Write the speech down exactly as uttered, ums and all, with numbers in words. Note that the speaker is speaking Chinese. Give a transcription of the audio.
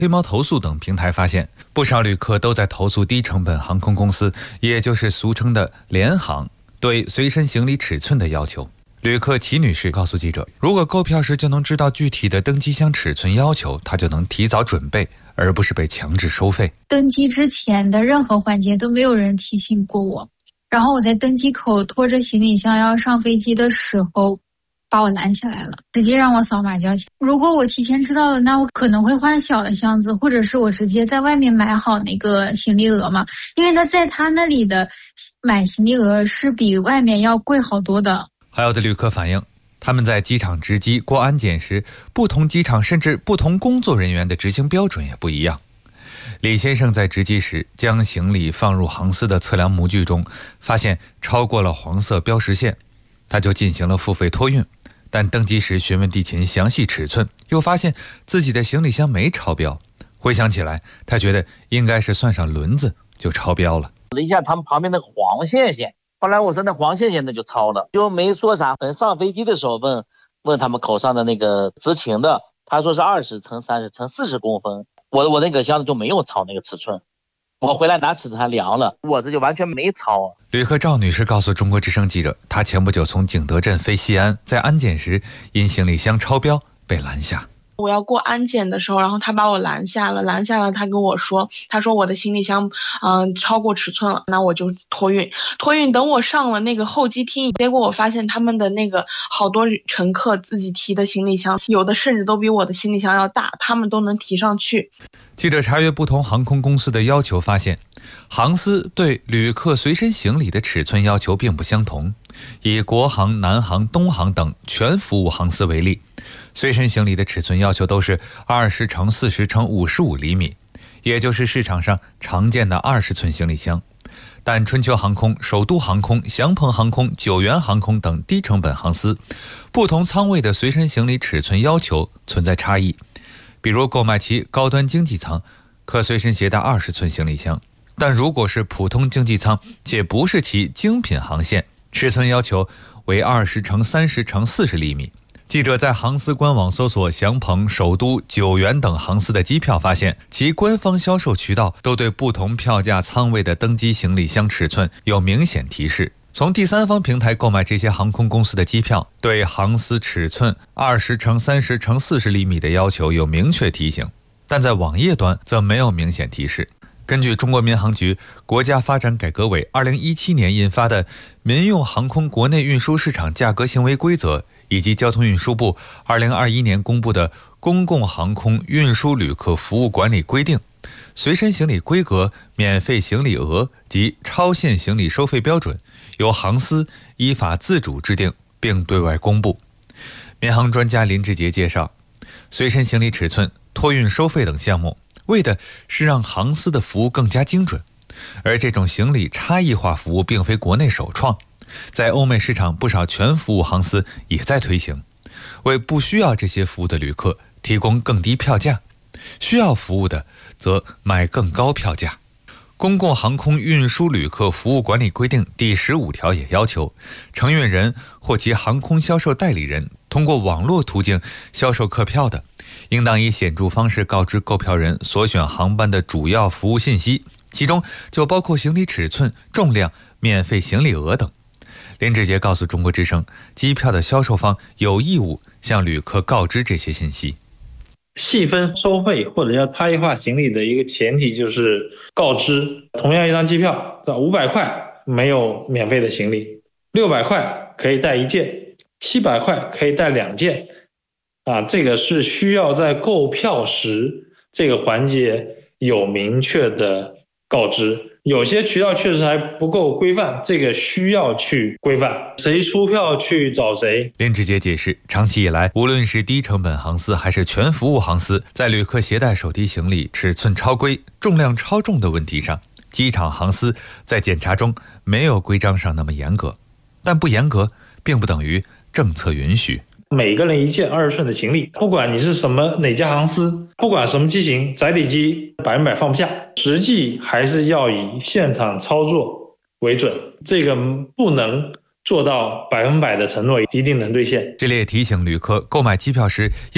黑猫投诉等平台发现，不少旅客都在投诉低成本航空公司，也就是俗称的联航对随身行李尺寸的要求。旅客齐女士告诉记者，如果购票时就能知道具体的登机箱尺寸要求，她就能提早准备，而不是被强制收费。 登机之前的任何环节都没有人提醒过我，然后我在登机口拖着行李箱要上飞机的时候把我拦下来了，直接让我扫码交钱。如果我提前知道了，那我可能会换小的箱子，或者是我直接在外面买好那个行李额嘛，因为他在他那里的买行李额是比外面要贵好多的。 还有的旅客反映，他们在机场值机过安检时，不同机场甚至不同工作人员的执行标准也不一样。李先生在值机时将行李放入航司的测量模具中，发现超过了黄色标识线，他就进行了付费托运。但登机时询问地勤详细尺寸，又发现自己的行李箱没超标。回想起来，他觉得应该是算上轮子就超标了。 了一下他们旁边那个黄线线，后来我说那黄线线那就超了，就没说啥。等上飞机的时候问问他们口上的那个执勤的，他说是二十乘三十乘四十公分，我我那个箱子就没有超那个尺寸。我回来拿尺子还量了，我这就完全没超。 旅客赵女士告诉中国之声记者，她前不久从景德镇飞西安，在安检时因行李箱超标被拦下。 我要过安检的时候，然后他把我拦下了，拦下了，他跟我说，他说我的行李箱嗯、呃、超过尺寸了，那我就托运。托运等我上了那个候机厅，结果我发现他们的那个好多乘客自己提的行李箱，有的甚至都比我的行李箱要大，他们都能提上去。 记者查阅不同航空公司的要求发现，航司对旅客随身行李的尺寸要求并不相同。以国航、南航、东航等全服务航司为例，随身行李的尺寸要求都是二十乘四十乘五十五厘米，也就是市场上常见的二十寸行李箱。但春秋航空、首都航空、祥鹏航空、九元航空等低成本航司，不同舱位的随身行李尺寸要求存在差异。比如购买其高端经济舱，可随身携带二十寸行李箱，但如果是普通经济舱且不是其精品航线，尺寸要求为二十乘三十乘四十厘米。记者在航司官网搜索祥鹏、首都、九元等航司的机票，发现其官方销售渠道都对不同票价舱位的登机行李箱尺寸有明显提示。从第三方平台购买这些航空公司的机票，对航司尺寸二十乘三十乘四十厘米的要求有明确提醒，但在网页端则没有明显提示。根据中国民航局国家发展改革委二零一七年印发的《民用航空国内运输市场价格行为规则》，以及交通运输部二零二一年公布的《公共航空运输旅客服务管理规定》，随身行李规格、免费行李额及超限行李收费标准由航司依法自主制定并对外公布。民航专家林志杰介绍，随身行李尺寸、托运收费等项目，为的是让航司的服务更加精准。而这种行李差异化服务并非国内首创，在欧美市场不少全服务航司也在推行，为不需要这些服务的旅客提供更低票价，需要服务的则买更高票价。公共航空运输旅客服务管理规定第十五条也要求，承运人或其航空销售代理人通过网络途径销售客票的，应当以显著方式告知购票人所选航班的主要服务信息，其中就包括行李尺寸、重量、免费行李额等。林志杰告诉中国之声，机票的销售方有义务向旅客告知这些信息。 细分收费或者叫差异化行李的一个前提就是告知，同样一张机票五百块没有免费的行李，六百块可以带一件，七百块可以带两件啊，这个是需要在购票时这个环节有明确的告知。有些渠道确实还不够规范，这个需要去规范，谁出票去找谁。 林志杰解释，长期以来，无论是低成本航司还是全服务航司，在旅客携带手提行李尺寸超规、重量超重的问题上，机场航司在检查中没有规章上那么严格，但不严格并不等于政策允许。 每个人一件二十寸的行李，不管你是什么哪家航司，不管什么机型，载体机百分百放不下，实际还是要以现场操作为准，这个不能做到百分百的承诺一定能兑现。 这里也提醒旅客购买机票时